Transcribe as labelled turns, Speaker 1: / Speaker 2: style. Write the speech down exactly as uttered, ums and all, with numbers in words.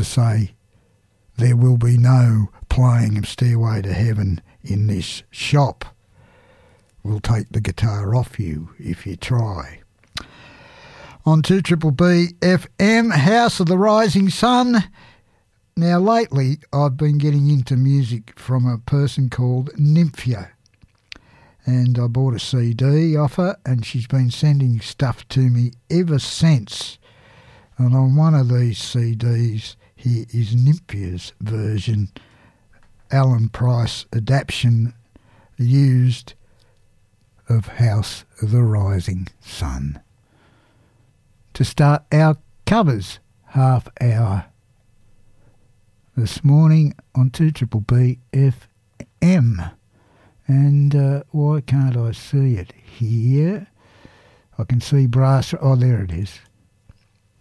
Speaker 1: to say there will be no playing of Stairway to Heaven in this shop. We'll take the guitar off you if you try. On two B B F M, House of the Rising Sun. Now, lately, I've been getting into music from a person called Nymphia. And I bought a C D off her, and she's been sending stuff to me ever since. And on one of these C Ds, here is Nymphia's version, Alan Price adaptation used of House of the Rising Sun. To start our covers half hour this morning on two B B F M. And uh, why can't I see it here? I can see brass. Oh, there it is.